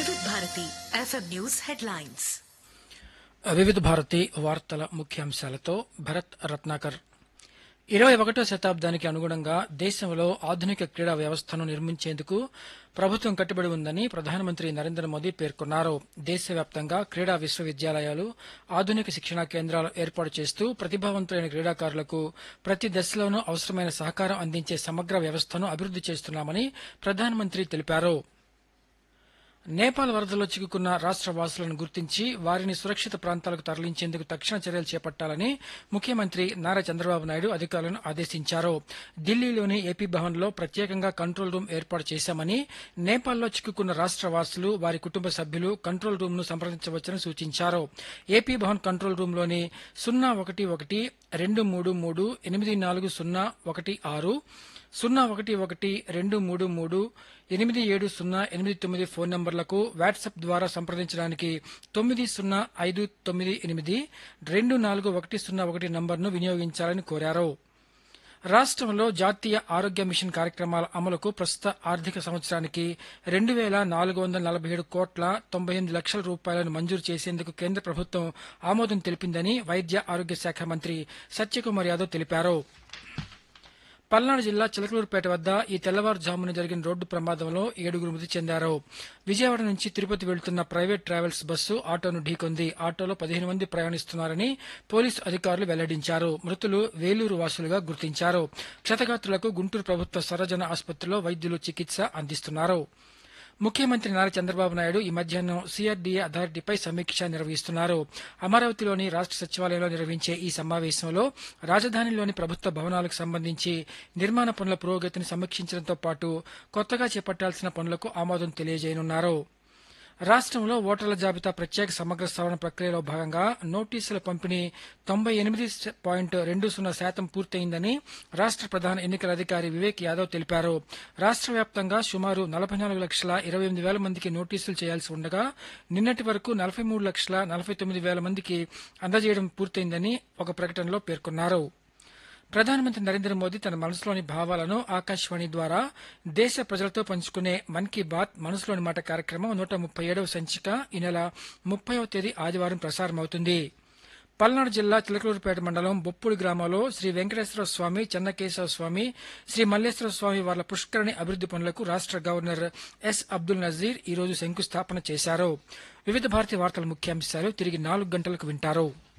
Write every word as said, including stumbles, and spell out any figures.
వివిధ Bharati FM news headlines. వివిధ భారతి వార్తల ముఖ్యాంశాలతో భరత్ రత్నాకర్. ఇరవై ఒకటో శతాబ్దానికి అనుగుణంగా దేశంలో ఆధునిక క్రీడా వ్యవస్థను నిర్మించేందుకు ప్రభుత్వం కట్టుబడి ఉందని ప్రధానమంత్రి నరేంద్ర మోదీ పేర్కొన్నారు. దేశవ్యాప్తంగా క్రీడా విశ్వవిద్యాలయాలు, ఆధునిక శిక్షణా కేంద్రాలు ఏర్పాటు చేస్తూ ప్రతిభావంతులైన క్రీడాకారులకు ప్రతి దశలోనూ అవసరమైన సహకారం అందించే సమగ్ర వ్యవస్థను అభివృద్ది చేస్తున్నామని ప్రధానమంత్రి తెలిపారు. నేపాల్ వరదల్లో చిక్కుకున్న రాష్ట్ర వాసులను గుర్తించి వారిని సురక్షిత ప్రాంతాలకు తరలించేందుకు తక్షణ చర్యలు చేపట్టాలని ముఖ్యమంత్రి నారా చంద్రబాబు నాయుడు అధికారులను ఆదేశించారు. ఢిల్లీలోని ఏపీ భవన్లో ప్రత్యేకంగా కంట్రోల్ రూమ్ ఏర్పాటు చేశామని, నేపాల్లో చిక్కుకున్న రాష్ట్ర వాసులు, వారి కుటుంబ సభ్యులు కంట్రోల్ రూమ్ ను సంప్రదించవచ్చని సూచించారు. ఏపీ భవన్ కంట్రోల్ రూంలోని సున్నా ఒకటి ఒకటి రెండు మూడు మూడు ఎనిమిది నాలుగు సున్నా ఒకటి ఆరు సున్నా ఒకటి ఒకటి రెండు మూడు మూడు ఎనిమిది ఏడు సున్నా ఎనిమిది తొమ్మిది ఫోన్ నంబర్లకు వాట్సాప్ ద్వారా సంప్రదించడానికి తొమ్మిది సున్నా ఐదు తొమ్మిది ఎనిమిది రెండు నాలుగు ఒకటి సున్నా ఒకటి నంబర్ను వినియోగించాలని కోరారు. రాష్ట్రంలో జాతీయ ఆరోగ్య మిషన్ కార్యక్రమాల అమలుకు ప్రస్తుత ఆర్థిక సంవత్సరానికి రెండు వేల నాలుగు వందల నలభై ఏడు కోట్ల తొంభై ఎనిమిది లక్షల రూపాయలను మంజూరు చేసేందుకు కేంద్ర ప్రభుత్వం ఆమోదం తెలిపిందని వైద్య ఆరోగ్య శాఖ మంత్రి సత్యకుమార్ యాదవ్ తెలిపారు. పల్నాడు జిల్లా చిలకలూరుపేట వద్ద ఈ తెల్లవారుజామున జరిగిన రోడ్డు ప్రమాదంలో ఏడుగురు మృతి చెందారు. విజయవాడ నుంచి తిరుపతి వెళ్తున్న ప్రైవేట్ ట్రావెల్స్ బస్సు ఆటోను ఢీకొంది. ఆటోలో పదిహేను మంది ప్రయాణిస్తున్నారని పోలీసు అధికారులు వెల్లడించారు. మృతులు వేలూరు వాసులుగా గుర్తించారు. క్షతగాత్రులకు గుంటూరు ప్రభుత్వ సర్వజన ఆసుపత్రిలో వైద్యులు చికిత్స అందిస్తున్నారు. ముఖ్యమంత్రి నారా చంద్రబాబు నాయుడు ఈ మధ్యాహ్నం సీఆర్డీఏ అథారిటీపై సమీక్ష నిర్వహిస్తున్నారు. అమరావతిలోని రాష్ట్ర సచివాలయంలో నిర్వహించే ఈ సమావేశంలో రాజధానిలోని ప్రభుత్వ భవనాలకు సంబంధించి నిర్మాణ పనుల పురోగతిని సమీక్షించడంతో పాటు కొత్తగా చేపట్టాల్సిన పనులకు ఆమోదం తెలియజేయనున్నారు. రాష్ట్రంలో ఓటర్ల జాబితా ప్రత్యేక సమగ్ర సవరణ ప్రక్రియలో భాగంగా నోటీసుల పంపిణీ తొంభై ఎనిమిది పాయింట్ రెండు సున్నా శాతం పూర్తయిందని రాష్ట్ర ప్రధాన ఎన్నికల అధికారి వివేక్ యాదవ్ తెలిపారు. రాష్ట్ర వ్యాప్తంగా సుమారు నలభై నాలుగు లక్షల ఇరవై ఎనిమిది వేల మందికి నోటీసులు చేయాల్సి ఉండగా నిన్నటి వరకు నలభై మూడు లక్షల నలభై తొమ్మిది వేల మందికి అందజేయడం పూర్తయిందని ఒక ప్రకటనలో పేర్కొన్నారు. ప్రధానమంత్రి నరేంద్ర మోదీ తన మనసులోని భావాలను ఆకాశవాణి ద్వారా దేశ ప్రజలతో పంచుకునే మన్ కీ బాత్ మనసులోని మాట కార్యక్రమం నూట ముప్పై ఏడవ సంచిక ఈ నెల ముప్పైవ తేదీ ఆదివారం ప్రసారమవుతుంది. పల్నాడు జిల్లా చిలకలూరుపేట మండలం బొప్పుడి గ్రామంలో శ్రీ వెంకటేశ్వర స్వామి, చెన్నకేశవ స్వామి, శ్రీ మల్లేశ్వర స్వామి వార్ల పుష్కరణి అభివృద్ది పనులకు రాష్ట్ర గవర్నర్ ఎస్ అబ్దుల్ నజీర్ ఈ రోజు శంకుస్థాపన చేశారు. వివిధ భారతి వార్తల ముఖ్యాంశాలు తిరిగి నాలుగు గంటలకు వింటారు.